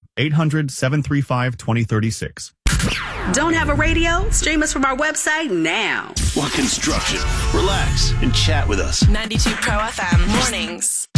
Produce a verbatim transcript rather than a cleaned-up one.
eight hundred, seven three five, two zero three six. Don't have a radio? Stream us from our website now. Want construction? Relax and chat with us. ninety-two Pro F M mornings.